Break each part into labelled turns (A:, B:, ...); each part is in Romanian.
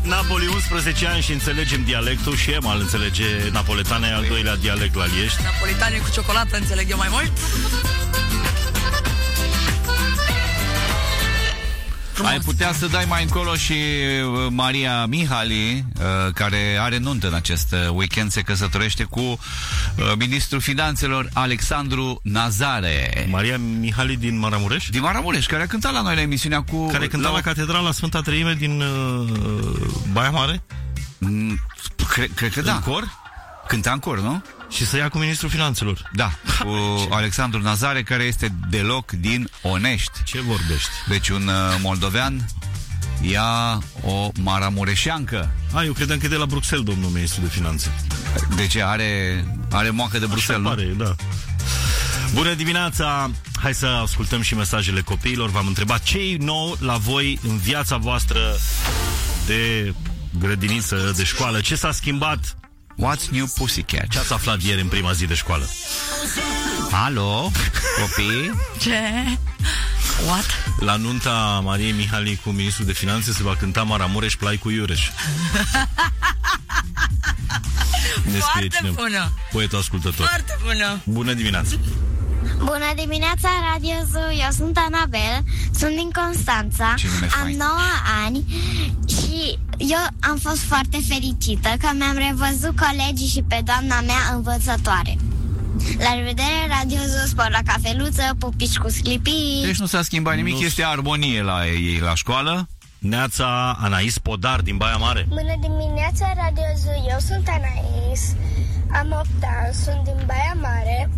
A: Napoli 11 ani și înțelegem dialectul. Și Emma îl înțelege napoletana, e al doilea dialect la Liești.
B: Napolitane cu ciocolată înțeleg eu mai mult.
C: Ai putea să dai mai încolo și Maria Mihali, care are nuntă în acest weekend, se căsătorește cu ministrul finanțelor Alexandru Nazare.
A: Maria Mihali din Maramureș?
C: Din Maramureș, care a cântat la noi la emisiunea cu...
A: Care cânta la Catedrala Sfânta Treime din Baia Mare?
C: Cred că da.
A: În cor?
C: Cânta în cor, nu?
A: Și să ia cu ministrul finanțelor.
C: Da, cu Alexandru Nazare, care este deloc din Onești.
A: Ce vorbești?
C: Deci un moldovean ia o maramureșeancă.
A: Eu credeam că e de la Bruxelles, domnul ministru de finanțe.
C: De ce? Are moacă de Bruxelles,
A: așa pare, da. Bună dimineața! Hai să ascultăm și mesajele copiilor. V-am întrebat ce-i nou la voi în viața voastră de grădiniță, de școală. Ce s-a schimbat?
C: What's new pussycat?
A: Ce ați aflat ieri în prima zi de școală?
C: Alo, copii?
B: Ce? What?
A: La nunta Mariei Mihali cu ministrul de finanțe se va cânta Maramureș, Plai cu Iureș.
B: Foarte bună.
A: Poetul ascultător.
B: Foarte bună.
A: Bună dimineața.
D: Bună dimineața, Radio Zoo. Eu sunt Anabel, sunt din Constanța, am 9 ani și eu am fost foarte fericită că mi-am revăzut colegii și pe doamna mea învățătoare. La revedere, Radio Zoo, spor la cafeluță, pupici cu sclipici.
C: Deci nu s-a schimbat nimic, este armonie la ei la școală.
A: Neața, Anais Podar din Baia Mare.
E: Bună dimineața, Radio Zoo. Eu sunt Anais, am 8 ani, sunt din Baia Mare.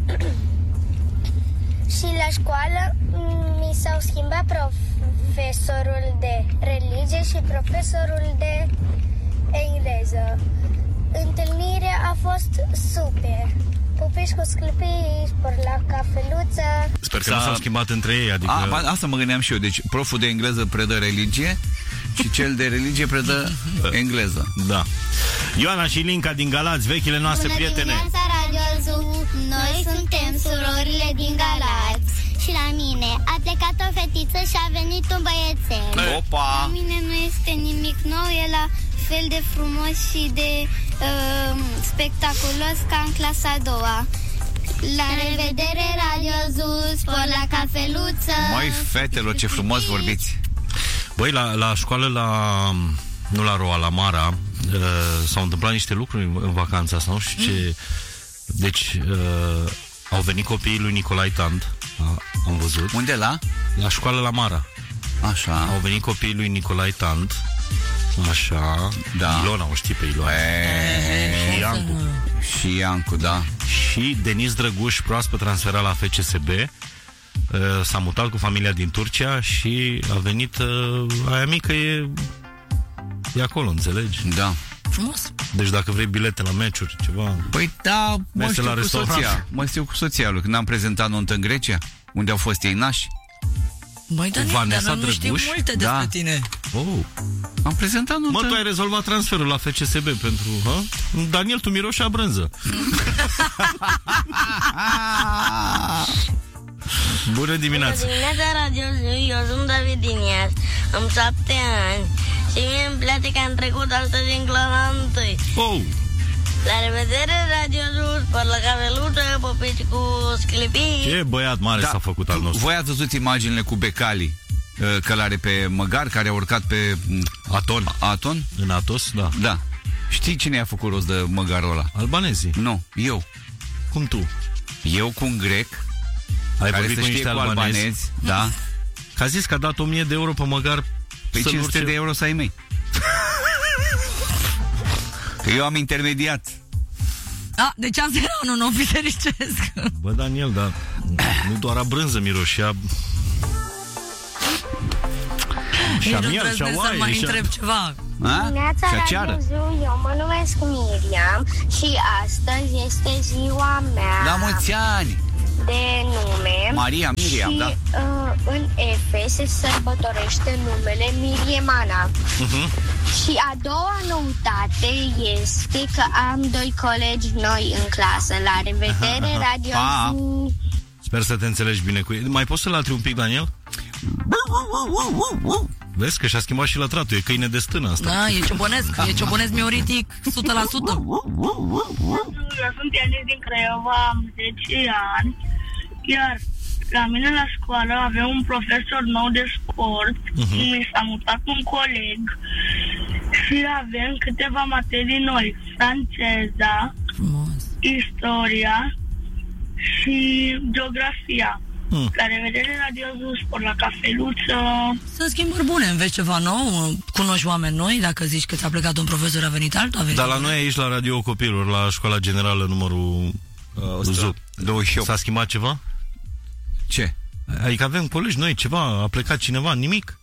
E: Și la școală mi s-au schimbat profesorul de religie și profesorul de engleză. Întâlnirea a fost super. Pupici cu sclipici, spor la cafeluță.
A: Sper că nu s-au schimbat între ei, adică...
C: Asta mă gândeam și eu. Deci proful de engleză predă religie și cel de religie predă engleză.
A: Da. Ioana și Linca din Galați, vechile noastre prietene.
D: Bună dimineața, Radio Zoo. Noi suntem surorile din Galați. Și la mine a plecat o fetiță și a venit un băiețel.
C: Opa!
D: La mine nu este nimic nou, e la fel de frumos și de spectaculos ca în clasa a doua. La revedere, Radio Zoo, spor la cafeluță.
C: Măi, fetelor, ce frumos vorbiți.
A: Băi, la școală, nu la Roa, la Mara, s-au întâmplat niște lucruri în vacanța asta, nu știu ce. Deci au venit copiii lui Nicolae Tant, am văzut.
C: Unde la?
A: La școală la Mara.
C: Așa.
A: Au venit copiii lui Nicolae Tant. Așa.
C: Da.
A: Ilona, o știi pe Ilona. Și Iancu.
C: Și Iancu, da.
A: Și Denis Drăguș, proaspăt transferat la FCSB, s-a mutat cu familia din Turcia și a venit aia mică e acolo, înțelegi?
C: Da.
B: Frumos.
A: Deci dacă vrei bilete la meciuri, ceva...
C: Păi da, mă știu cu soția lui. Când am prezentat nuntă în Grecia, unde au fost ei nași.
B: Băi, dar nu știu multe despre tine.
C: Am prezentat nuntă.
A: Mă, tu ai rezolvat transferul la FCSB pentru... Daniel, tu miroși a brânză. Bună dimineața.
F: Bună dimineața, Radio Zoo. Eu sunt David din Iași. Am 7 ani. Și mie îmi place că am trecut astăzi în clasa 1. La revedere, Radio Zoo, spor la cafeluță, pupici cu sclipici.
A: Ce băiat mare s-a făcut al nostru.
C: Voi ați văzut imaginile cu Becali, călare pe măgar, care a urcat pe Aton?
A: În Atos, da.
C: Da. Știi cine a făcut rost de măgarul ăla?
A: Albanezii.
C: Nu, eu.
A: Cum tu?
C: Eu cu un grec.
A: Ai
C: care
A: vorbit
C: să
A: cu
C: știe
A: niște
C: cu albanezi. Da.
A: Că a zis că a dat 1000 de euro pe măgar.
C: Pe 500 de euro să ai mei. Că eu am intermediat.
B: Deci asta era un ofițericesc.
A: Bă, Daniel, dar nu doar a brânză miroșea.
B: Și a miel, și a oaie. Să mai întreb ceva.
E: Dimineața, Radio Zoo, eu mă numesc Miriam și astăzi este ziua mea.
C: La mulți ani!
E: De nume.
C: Miriam,
E: și,
C: da.
E: În Efe se sărbătorește numele Miriemana. Și a doua noutate este că am 2 colegi noi în clasă. La revedere, Radio Zoo.
A: Sper să te înțelegi bine cu ei. Mai poți să-l altri un pic, Daniel? Vezi că și-a schimbat și lătratul, e câine de stână asta.
B: Da, e ciobănesc mioritic 100%.
G: Eu sunt Elis din Craiova, am 10 ani, iar la mine la școală avea un profesor nou de sport, mi s-a mutat un coleg și avem câteva materii noi, franceza, istoria și geografia. La revedere, Radio Sport, la cafeluță.
B: Sunt schimbări bune, înveți ceva nou, cunoști oameni noi, dacă zici că ți-a plecat un profesor, a venit altul,
A: Dar la noi aici, la Radio Copilor, la școala generală numărul 28. S-a schimbat ceva?
C: Ce?
A: Adică avem colegi noi, ceva, a plecat cineva, nimic?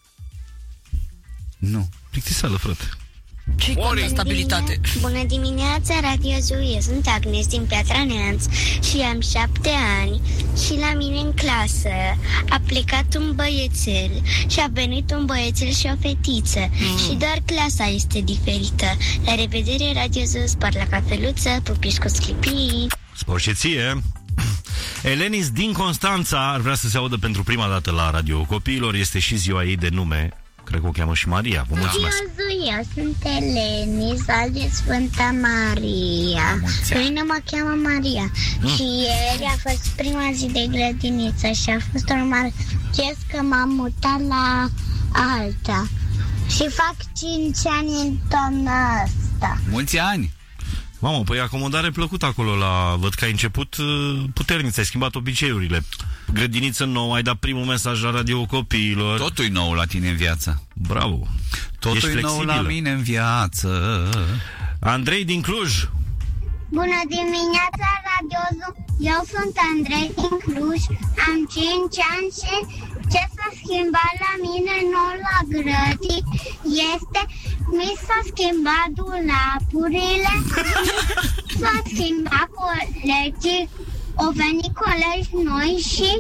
C: Nu.
A: Plictiseală, frate.
B: Ce cu stabilitate?
D: Bună dimineața, Radio Zoo. Eu sunt Agnes din Piatra Neamț și am 7 ani și la mine în clasă a plecat un băiețel și a venit un băiețel și o fetiță și doar clasa este diferită. La revedere, Radio Zoo, spor la cafeluță, pupiși cu sclipii.
A: Spor și ție. Elenis din Constanța ar vrea să se audă pentru prima dată la Radio Copiilor. Este și ziua ei de nume. Cred că o cheamă și Maria. Vă mulțumesc.
D: Eu sunt Elenis, azi e Sfânta Maria. Mine mă cheamă Maria. Și ieri a fost prima zi de grădiniță și a fost normal că m-am mutat la alta. Și fac 5 ani în toamna asta.
C: Mulți ani!
A: Mamă, păi acomodare plăcută acolo la... Văd că ai început puternic, ai schimbat obiceiurile. Grădiniță nouă, ai dat primul mesaj la Radio Copiilor.
C: Totul e nou la tine în viață.
A: Bravo.
C: Totul e nou la mine în viață.
A: Andrei din Cluj.
D: Bună dimineața, Radio Zoo. Eu sunt Andrei din Cluj, am 5 ani și ce s-a schimbat la mine nou la grădini este mi s-a schimbat dulapurile, s-a schimbat colegii, au venit colegi noi și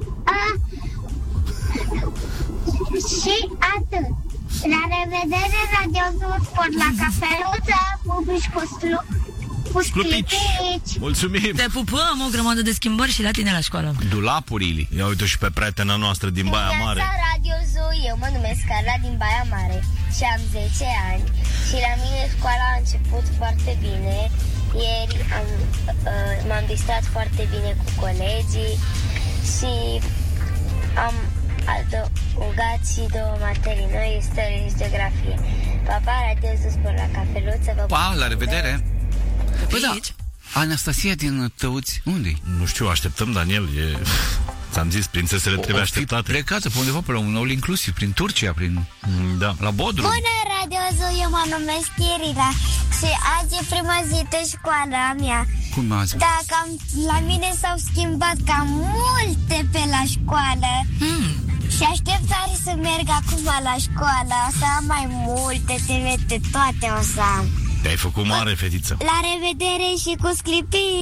D: atât. La revedere, Radio Zoo, sport la cafeluță, pupici cu Sclupici.
A: Mulțumim.
B: Te pupăm, o grămadă de schimbări și la tine la școală.
C: Dulapurile.
A: Ia uite și pe prietena noastră din Baia Mare.
E: Radio Zoo, eu mă numesc Carla din Baia Mare și am 10 ani și la mine școala a început foarte bine. Ieri m-am distrat foarte bine cu colegii și am adăugat și 2 materii noi, istorie și geografie. Pa, pa, Radio Zoo, spor la cafeluță.
C: Pa, la revedere. Păi da, Anastasia din Tăuți, unde-i?
A: Nu știu, așteptăm, Daniel, ți-am zis, prințesele trebuie așteptate.
C: Plecată pe undeva pe la un all inclusiv, prin Turcia,
A: da, la Bodrum.
D: Bună, Radio Zoo, eu mă numesc Irina și azi e prima zi de școală a mea.
C: Cum azi?
D: Da, la mine s-au schimbat cam multe pe la școală. Și aștept tare să merg acum la școală, să am mai multe, toate o să am.
A: Te-ai făcut mare, fetiță.
D: La revedere și cu sclipii.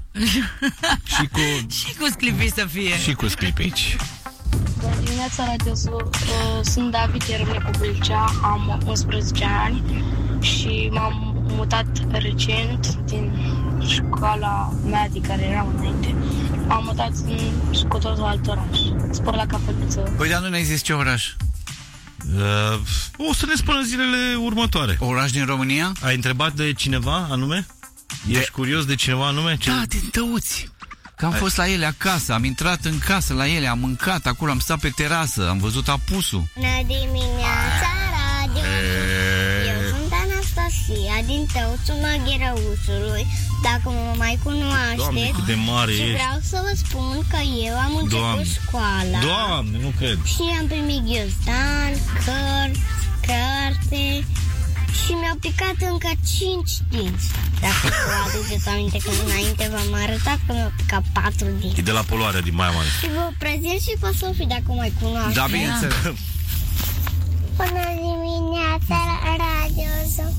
B: Și cu sclipii să fie.
C: Și cu sclipici.
G: Bună dimineața, Radio Zoo. Sunt David Ieremne Copilcea, am 11 ani și m-am mutat recent din școala mea din care eram înainte. M-am mutat cu totul alt oraș. Spor la cafeluță.
C: Păi, dar nu ne-ai zis ce oraș?
A: O să ne spună zilele următoare.
C: Oraș din România?
A: Ai întrebat de cineva anume? Ești curios de cineva anume?
C: Da, din Tăuți. Că am fost la ele acasă, am intrat în casă la ele, am mâncat acolo, am stat pe terasă, am văzut apusul.
D: Bună dimineața, Radio. Eu sunt Anastasia din Tăuțul Magherăuțului. Dacă mă mai cunoașteți.
A: Doamne, cât de mare
D: și vreau să vă spun că eu am început școala.
A: Doamne, nu cred.
D: Și am primit ghiozdan, cărți, carte și mi-au picat încă 5 dinți. Dacă vă aduceți aminte că înainte v-am arătat că mi-au picat 4 dinți.
A: E de la poluarea din Baia Mare.
D: Și vă prezint și pe Sofie dacă mai cunoașteți.
C: Da, bineînțeles.
D: Bună dimineața, Radio Zoo.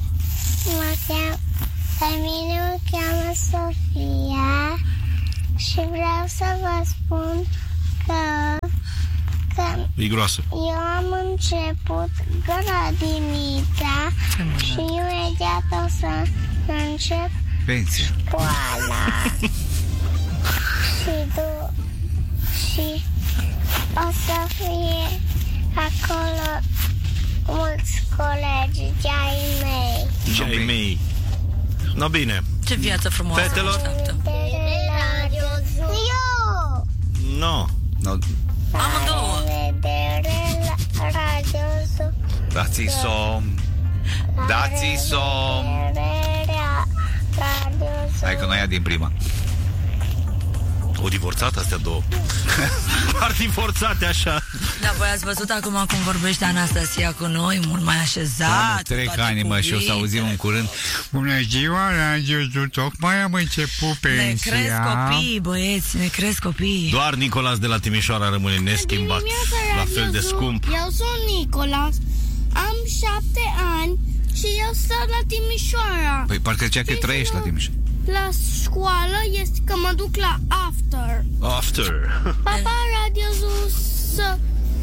D: Pe mine mă cheamă Sofia și vreau să vă spun că
A: e groasă.
D: Eu am început grădinița și imediat o să încep
C: pensia.
D: școala. și o să fie
E: acolo mulți colegi de-ai mei.
A: Ce-ai mei? No, bine.
B: Ce viață frumoasă.
A: Fetelor?
E: Eu!
A: No.
B: Amândouă.
C: Dați-i somn. Dați-i somn. Hai că noi ia din prima.
A: O divorțat astea două. Ar divorțate așa.
B: Da, voi ați văzut acum cum vorbește Anastasia cu noi, mult mai așezat.
C: Trec ani, mă, și o să auzim în curând. Bună ziua, Radio, tocmai am început pensia.
B: Ne cresc copii, băieți, ne cresc copii.
A: Doar Nicolas de la Timișoara rămâne neschimbat. La fel de scump.
E: Eu sunt Nicolas, am 7 ani și eu stau la Timișoara.
C: Păi parcă zicea că trăiești la Timișoara.
E: La școală este că mă duc la after. Papa, Radio Zoo, să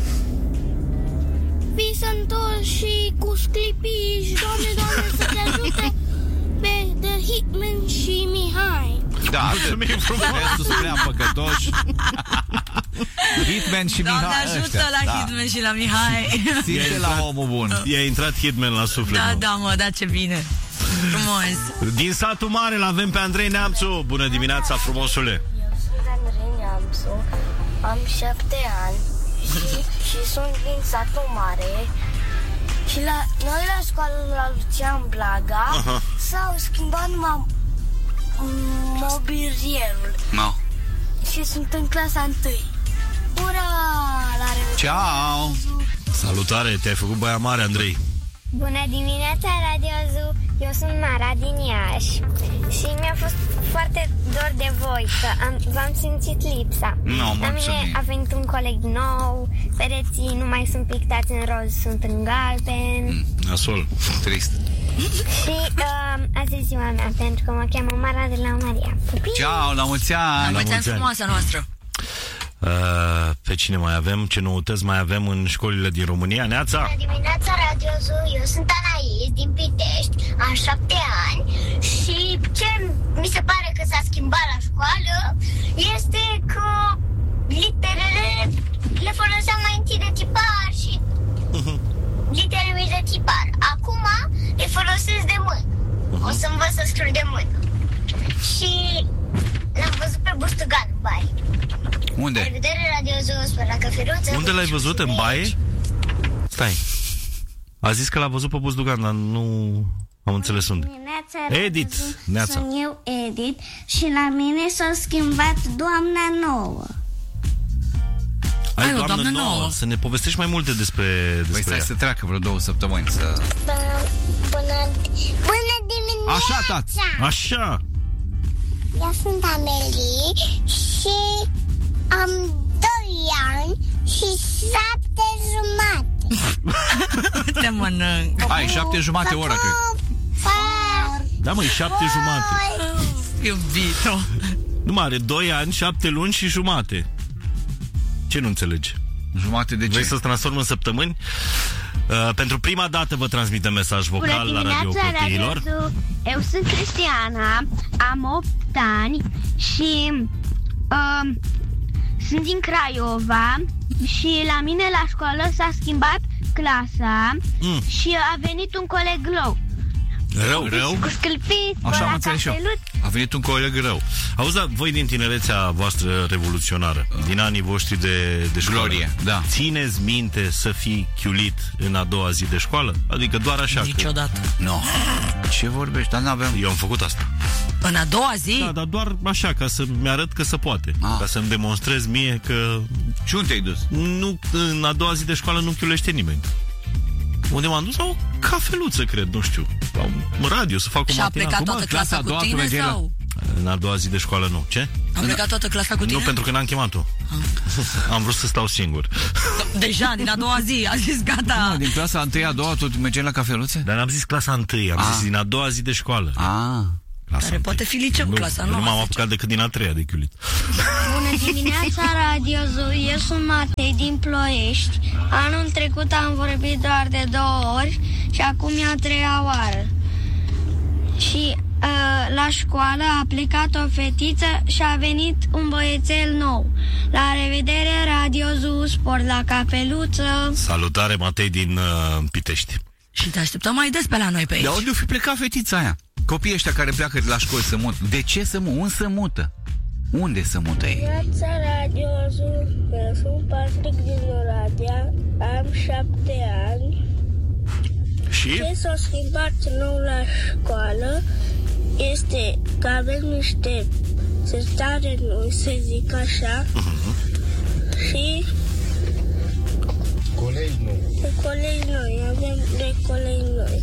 E: fii sănătos și cu sclipiși. Doamne, să te ajute pe The Hitman și Mihai.
C: Da, mulțumim frumos. Restul sunt prea păcătoși. Hitman și
B: Doamne,
C: Mihai
B: ajută
C: ăștia,
B: la Hitman și la Mihai.
C: Simte la omul bun.
A: I-a intrat Hitman la suflet.
B: Da, mă, da, ce bine. Frumos.
A: Din satul mare l-avem pe Andrei Neamțu. Bună dimineața, frumosule.
F: Eu sunt Andrei Neamțu, am 7 ani și sunt din satul mare. Și noi la școală la Lucian Blaga s-au schimbat numai mobilierul.
C: No.
F: Și sunt în clasa 1. Ura! La revedere!
C: Ciao!
A: Salutare, te-ai făcut băia mare, Andrei.
E: Bună dimineața, Radio Zoo. Eu sunt Mara din Iași și mi-a fost foarte dor de voi, că v-am simțit lipsa. La mine a venit un coleg nou, pereții nu mai sunt pictați în roz, sunt în galben.
A: Nasol.
C: Trist.
E: Și azi e ziua mea, pentru că mă cheamă Mara de la Maria. Pupii!
C: Ciao, la mulți ani!
B: La mulți ani frumoasa noastră.
A: Pe cine mai avem? Ce noutăți mai avem în școlile din România? Neața?
E: Bună dimineața, Radio Zoo. Eu sunt Anais din Pitești, am 7 ani și ce mi se pare că s-a schimbat la școală este că literele le foloseam mai întâi de tipar și litere mici de tipar. Acum le folosesc de mână. O să învăț să scriu de mână. Și l-am văzut pe Bustugan în baie.
C: Unde?
E: La revedere, Radio Zoo, sper la căfeluță.
A: Unde l-ai văzut? În baie? Stai. A zis că l-a văzut pe Buzdugan, dar nu am înțeles unde. Edit. Neața.
E: Sunt eu, Edit, și la mine s-a schimbat doamna nouă.
A: Ai doamnă nouă. Să ne povestești mai multe despre
C: Păi stai
A: ea.
C: să treacă vreo 2 săptămâni să...
E: Bună dimineața!
C: Așa, tati!
A: Așa!
E: Eu sunt Amelie și am 2 ani și 7 jumate.
B: Te mănânc.
C: Ai, 7 jumate ora, cred.
A: Da, măi, 7 jumate.
B: Iubito.
A: Nu mai are 2 ani, 7 luni și jumate. Ce nu înțelegi?
C: Jumate de ce?
A: Vrei să-ți transform în săptămâni? Pentru prima dată vă transmitem mesaj vocal la Radio Copiilor.
E: Eu sunt Cristiana, am 8 ani și sunt din Craiova și la mine la școală s-a schimbat clasa și a venit un coleg
A: Rău?
E: cu scâlpiți,
C: așa am înțeles eu. A venit un coleg rău.
A: Auzi, dar voi din tinerețea voastră revoluționară, din anii voștri de școală,
C: Glorie, da.
A: țineți minte să fii chiulit în a doua zi de școală? Adică doar așa?
B: Niciodată.
C: No. Ce vorbești? Dar n-aveam...
A: Eu am făcut asta.
B: În a doua zi?
A: Da, dar doar așa, ca să-mi arăt că se poate. Ca să-mi demonstrez mie că...
C: Și unde te-ai dus?
A: Nu, în a doua zi de școală nu chiulește nimeni. Unde m-am dus? La o cafeluță, cred, nu știu. La un radio, să fac o matinală.
B: Și a plecat toată clasa cu tine sau?
A: În a doua zi de școală nu. Ce?
B: A plecat toată clasa cu tine?
A: Nu, pentru că n-am chemat-o. Am vrut să stau singur.
B: Deja, din a doua zi, a zis gata.
C: Nu, din clasa a 1-a, a 2-a, tu mergeai la cafeluțe?
A: Dar n-am zis clasa 1, am zis din a doua zi de școală.
B: Care poate fi liceu, clasa 9.
A: Nu m-am apucat decât din a 3-a de chiulit.
E: Bună dimineața, Radio Zoo. Eu sunt Matei din Ploiești. Anul trecut am vorbit doar de 2 ori și acum e a 3-a oară. Și la la școală a plecat o fetiță și a venit un băiețel nou. La revedere, Radio Zoo, sport la capeluță.
A: Salutare, Matei din Pitești.
B: Și te așteptăm mai des pe la noi pe aici.
C: De unde o fi plecat fetița aia? Copiii ăștia care pleacă de la școli se mută. De ce se mută? Unde se mută? Unde se mută ei?
E: Viața Radio Zoo, eu sunt Patrick din Oradea, am 7 ani.
A: Și?
E: Ce s-a schimbat nou la școală este că avem niște sertare noi, să zic așa, și colegi noi, avem de colegi noi.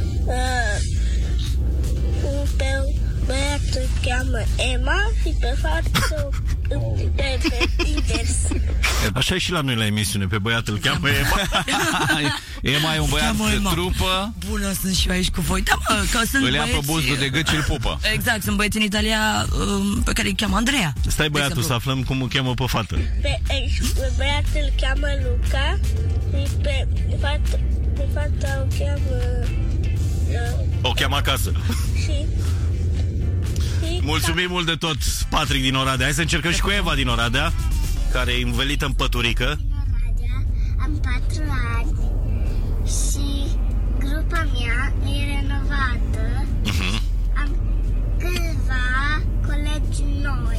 E: Pe băiat îl cheamă Emma și pe fată pe invers.
A: Așa e și la noi la emisiune, pe băiat îl cheamă Emma.
C: Emma e un băiat de trupă.
B: Bună, sunt și eu aici cu voi. Da, mă, că sunt
C: îl ia
B: băieți...
C: pe buzdul de gât și îl pupă.
B: Exact, sunt băieți în Italia pe care îi cheamă Andreea.
A: Stai băiatul să aflăm cum o cheamă pe fată.
E: Pe băiat îl cheamă Luca și pe fata o cheamă...
A: O cheamă acasă.
E: Și
A: mulțumim mult de tot, Patrick din Oradea. Hai să încercăm și cu Eva din Oradea, care e învelită în păturică.
E: Am 4 ani și grupa mea e renovată. Am câțiva colegi noi.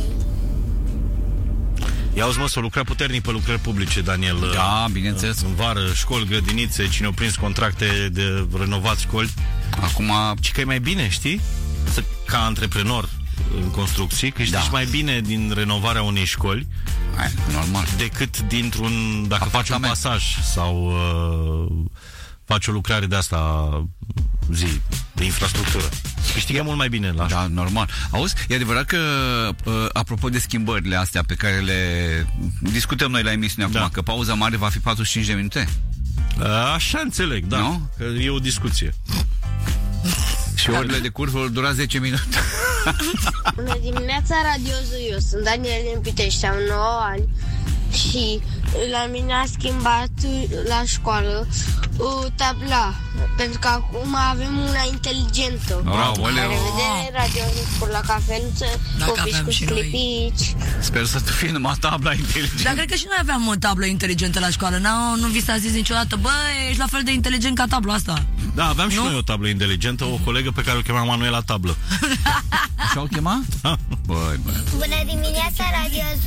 A: Ia uzi, mă, s-o lucra puternic pe lucrări publice, Daniel.
C: Da, bineînțeles.
A: În vară, școli, grădinițe, cine au prins contracte de renovat școli.
C: Acum...
A: Și că e mai bine, știi? Ca antreprenor în construcții, câștigi mai bine din renovarea unei școli
C: normal
A: decât dintr-un, dacă faci un pasaj sau faci o lucrare de asta de infrastructură. Câștigă mult mai bine la
C: Da, normal. Auzi, e adevărat că apropo de schimbările astea pe care le discutăm noi la emisiune acum, că pauza mare va fi 45 de minute?
A: Așa înțeleg, da.
C: Nu?
A: Că e o discuție.
C: Și orele de curs vor dura 10 minute.
F: Bună dimineața, Radio Zoo. Eu sunt Daniel din Pitești, am 9 ani și la mine a schimbat la școală o tabla, pentru că acum avem una inteligentă. La revedere, Radio Zoo, la cafeluță, copici cu sclipici.
C: Sper să fie numai tabla inteligentă.
B: Dar cred că și noi aveam o tablă inteligentă la școală. Nu vi s-a zis niciodată, băi, ești la fel de inteligent ca tabla asta.
A: Da, aveam și noi o tablă inteligentă, o colegă pe care o chema Manuela Tablă.
C: Așa o chema?
A: Da.
C: Băi.
E: Bună dimineața, Radio Zoo.